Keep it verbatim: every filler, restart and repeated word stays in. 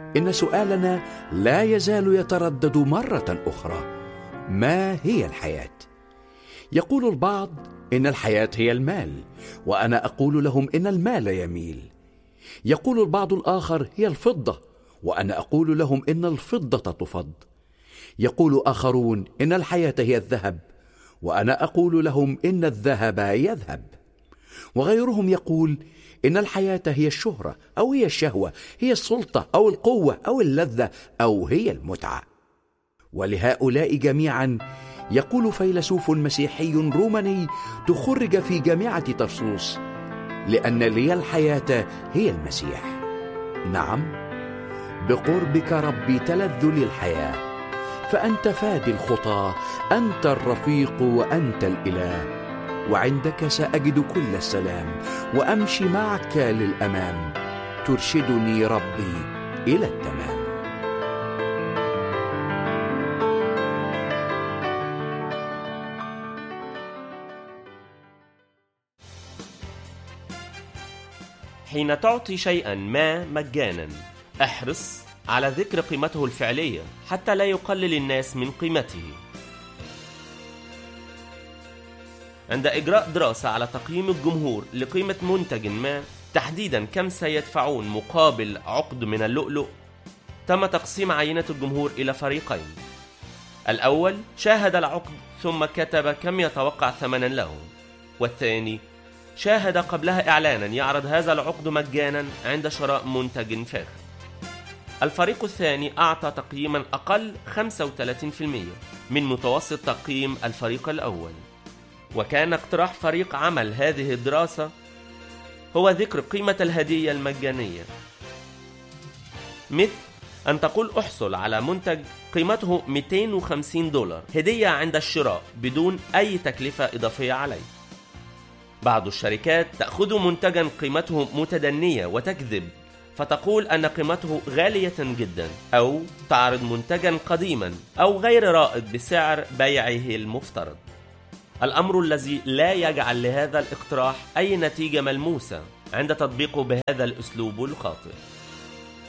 إن سؤالنا لا يزال يتردد مرة أخرى: ما هي الحياة؟ يقول البعض إن الحياة هي المال، وأنا أقول لهم إن المال يميل. يقول البعض الآخر هي الفضة، وأنا أقول لهم إن الفضة تفض. يقول آخرون إن الحياة هي الذهب، وأنا أقول لهم إن الذهب يذهب. وغيرهم يقول إن الحياة هي الشهرة، أو هي الشهوة، هي السلطة أو القوة أو اللذة، أو هي المتعة. ولهؤلاء جميعا يقول فيلسوف مسيحي روماني تخرج في جامعة طرسوس: لأن لي الحياة هي المسيح. نعم، بقربك ربي تلذ لي الحياة، فأنت فادي الخطى، أنت الرفيق وأنت الإله. وعندك سأجد كل السلام، وأمشي معك للأمام، ترشدني ربي إلى التمام. حين تعطي شيئا ما مجانا، احرص على ذكر قيمته الفعلية حتى لا يقلل الناس من قيمته. عند إجراء دراسة على تقييم الجمهور لقيمة منتج ما، تحديدا كم سيدفعون مقابل عقد من اللؤلؤ، تم تقسيم عينة الجمهور إلى فريقين. الأول شاهد العقد ثم كتب كم يتوقع ثمنا له، والثاني شاهد قبلها إعلانا يعرض هذا العقد مجانا عند شراء منتج فاخر. الفريق الثاني أعطى تقييما أقل خمسة وثلاثين بالمئة من متوسط تقييم الفريق الأول. وكان اقتراح فريق عمل هذه الدراسة هو ذكر قيمة الهدية المجانية، مثل أن تقول أحصل على منتج قيمته مئتين وخمسين دولار هدية عند الشراء بدون أي تكلفة إضافية عليه. بعض الشركات تأخذ منتجا قيمته متدنية وتكذب، فتقول أن قيمته غالية جدا، أو تعرض منتجا قديما أو غير رائد بسعر بيعه المفترض. الأمر الذي لا يجعل لهذا الاقتراح أي نتيجة ملموسة عند تطبيقه بهذا الأسلوب الخاطئ.